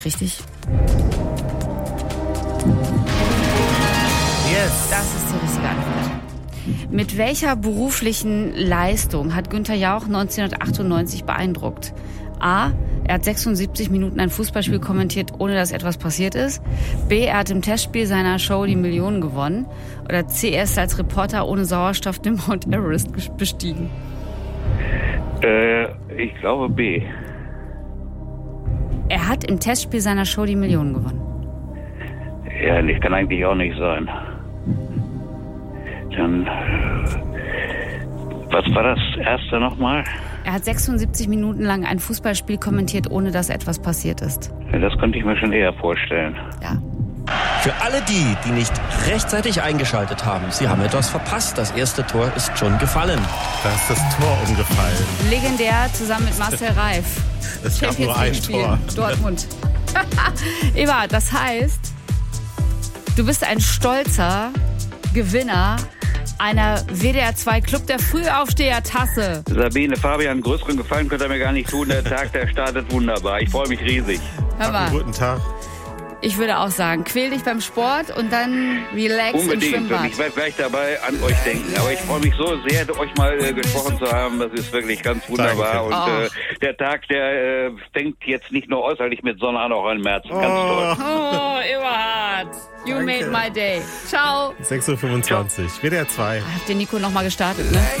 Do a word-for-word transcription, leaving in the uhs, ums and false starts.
Richtig. Yes. Das ist die richtige Antwort. Mit welcher beruflichen Leistung hat Günther Jauch neunzehnhundertachtundneunzig beeindruckt? A. Er hat sechsundsiebzig Minuten ein Fußballspiel kommentiert, ohne dass etwas passiert ist. B. Er hat im Testspiel seiner Show die Millionen gewonnen. Oder C. Er ist als Reporter ohne Sauerstoff den Mount Everest bestiegen. Äh, ich glaube B. Er hat im Testspiel seiner Show die Millionen gewonnen. Ja, das kann eigentlich auch nicht sein. Dann, was war das erste nochmal? Er hat sechsundsiebzig Minuten lang ein Fußballspiel kommentiert, ohne dass etwas passiert ist. Ja, das könnte ich mir schon eher vorstellen. Ja. Für alle die, die nicht rechtzeitig eingeschaltet haben, sie haben etwas verpasst. Das erste Tor ist schon gefallen. Da ist das Tor umgefallen. Legendär zusammen mit Marcel Reif. Es gab nur ein Tor. Dortmund. Eva, das heißt, du bist ein stolzer Gewinner einer W D R zwei Club der Frühaufsteher-Tasse. Sabine, Fabian, größeren Gefallen könnt ihr mir gar nicht tun. Der Tag, der startet wunderbar. Ich freue mich riesig. Hör mal, Guten Tag. ich würde auch sagen, quäl dich beim Sport und dann relax Unbedingt. im Und Schwimmbad. ich werde gleich dabei an euch denken. Aber ich freue mich so sehr, euch mal äh, gesprochen zu haben. Das ist wirklich ganz wunderbar. Danke. Und Oh. äh, der Tag, der äh, fängt jetzt nicht nur äußerlich mit, sondern auch im März. Ganz Oh. toll. Oh, Eberhard, you Danke. made my day. Ciao. sechs Uhr fünfundzwanzig. W D R zwei. Habt ihr Nico nochmal gestartet, ne?